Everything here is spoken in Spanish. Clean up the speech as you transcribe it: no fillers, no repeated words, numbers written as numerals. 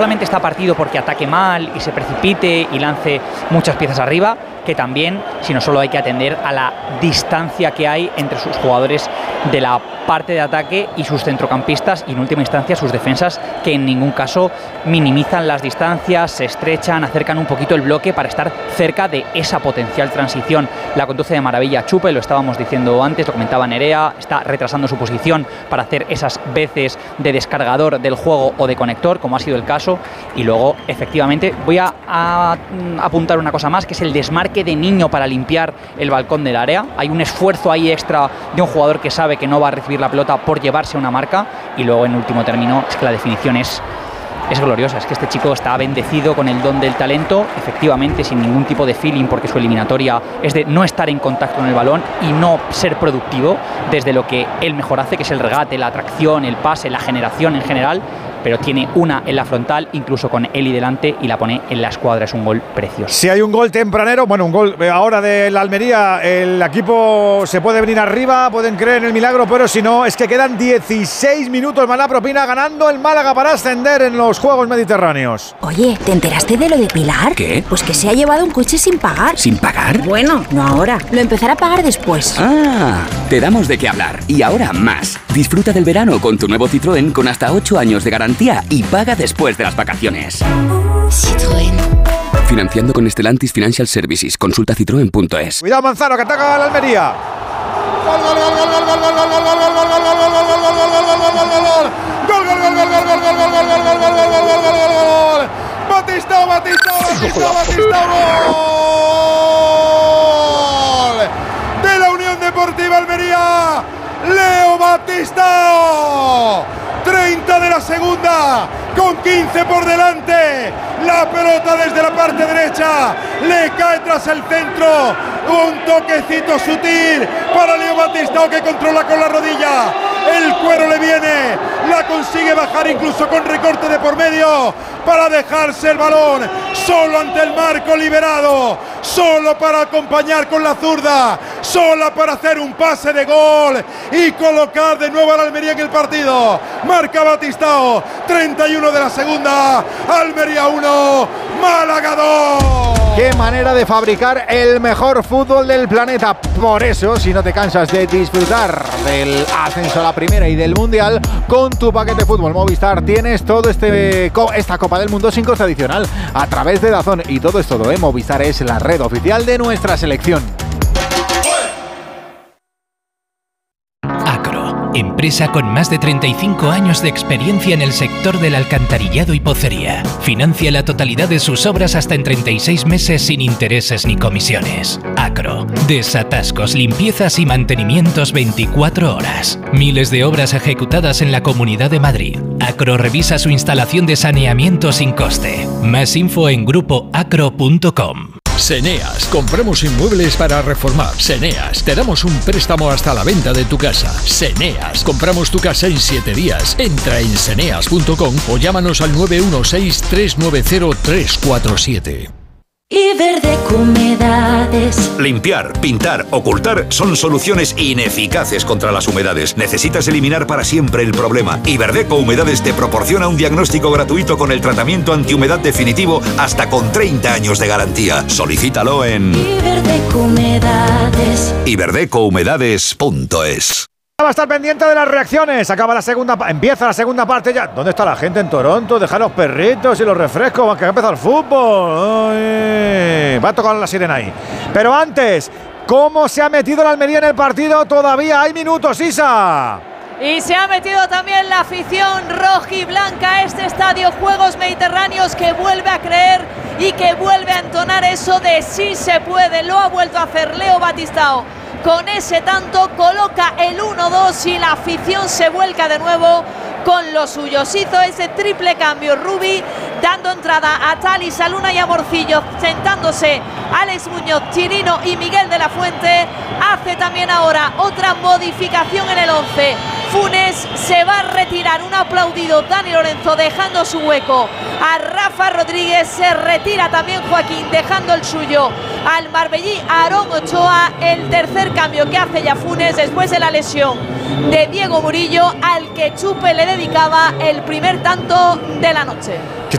solamente está partido porque ataque mal y se precipite y lance muchas piezas arriba, que también, sino solo hay que atender a la distancia que hay entre sus jugadores de la parte de ataque y sus centrocampistas, y en última instancia sus defensas, que en ningún caso minimizan las distancias, se estrechan, acercan un poquito el bloque para estar cerca de esa potencial transición. La conduce de maravilla Chupe, lo estábamos diciendo antes, lo comentaba Nerea, está retrasando su posición para hacer esas veces de descargador del juego o de conector, como ha sido el caso. Y luego, efectivamente, voy a apuntar una cosa más, que es el desmarque de Niño para limpiar el balcón del área. Hay un esfuerzo ahí extra de un jugador que sabe que no va a recibir la pelota por llevarse una marca, y luego en último término es que la definición es gloriosa. Es que este chico está bendecido con el don del talento, efectivamente sin ningún tipo de feeling, porque su eliminatoria es de no estar en contacto con el balón y no ser productivo desde lo que él mejor hace, que es el regate, la atracción, el pase, la generación en general, pero tiene una en la frontal, incluso con Eli delante, y la pone en la escuadra. Es un gol precioso. Si hay un gol tempranero, bueno, un gol ahora de la Almería, el equipo se puede venir arriba, pueden creer en el milagro, pero si no, es que quedan 16 minutos más la propina, ganando el Málaga para ascender en los Juegos Mediterráneos. Oye, ¿te enteraste de lo de Pilar? ¿Qué? Pues que se ha llevado un coche sin pagar. ¿Sin pagar? Bueno, no ahora, lo empezará a pagar después. Ah, te damos de qué hablar. Y ahora más. Disfruta del verano con tu nuevo Citroën con hasta 8 años de garantía y paga después de las vacaciones. Citroën. Financiando con Stellantis Financial Services. Consulta citroen.es. Cuidado Manzano, que ataca a la Almería. Batistao. De la Unión Deportiva Almería, Leo Batistao. 30 de la segunda, con 15 por delante. La pelota desde la parte derecha le cae tras el centro. Un toquecito sutil para Leo Batistao, que controla con la rodilla. El cuero le viene, la consigue bajar incluso con recorte de por medio para dejarse el balón solo ante el marco liberado, solo para acompañar con la zurda, sola para hacer un pase de gol y colocar de nuevo a la Almería en el partido. Marca Batistao, 31 de la segunda, Almería 1, Málaga 2. Qué manera de fabricar el mejor fútbol del planeta. Por eso, si no te cansas de disfrutar del ascenso a la primera y del mundial, con tu paquete fútbol Movistar tienes todo esta Copa del Mundo sin coste adicional a través de DAZN. Y todo es todo, Movistar es la red oficial de nuestra selección. Empresa con más de 35 años de experiencia en el sector del alcantarillado y pocería. Financia la totalidad de sus obras hasta en 36 meses sin intereses ni comisiones. Acro. Desatascos, limpiezas y mantenimientos 24 horas. Miles de obras ejecutadas en la Comunidad de Madrid. Acro revisa su instalación de saneamiento sin coste. Más info en grupoacro.com. Seneas, compramos inmuebles para reformar. Seneas, te damos un préstamo hasta la venta de tu casa. Seneas, compramos tu casa en 7 días. Entra en seneas.com o llámanos al 916-390-347. Iberdeco Humedades. Limpiar, pintar, ocultar son soluciones ineficaces contra las humedades. Necesitas eliminar para siempre el problema. Iberdeco Humedades te proporciona un diagnóstico gratuito con el tratamiento antihumedad definitivo hasta con 30 años de garantía. Solicítalo en Iberdeco Humedades. iberdecohumedades.es. Va a estar pendiente de las reacciones. Empieza la segunda parte ya. ¿Dónde está la gente en Toronto? Deja los perritos y los refrescos, que ha empezado el fútbol. Ay, va a tocar la sirena ahí. Pero antes, ¿cómo se ha metido la Almería en el partido? Todavía hay minutos, Isa. Y se ha metido también la afición rojiblanca a este estadio Juegos Mediterráneos, que vuelve a creer y que vuelve a entonar eso de sí se puede. Lo ha vuelto a hacer Leo Batistao. Con ese tanto coloca el 1-2 y la afición se vuelca de nuevo con los suyos. Hizo ese triple cambio Rubi, dando entrada a Tali, Saluna y a Morcillo, sentándose Alex Muñoz, Chirino y Miguel de la Fuente. Hace también ahora otra modificación en el 11. Funes se va a retirar, un aplaudido Dani Lorenzo dejando su hueco a Rafa Rodríguez. Se retira también Joaquín dejando el suyo al marbellí Aarón Ochoa. El tercer cambio que hace ya Funes después de la lesión de Diego Murillo, al que Chupe le dedicaba el primer tanto de la noche.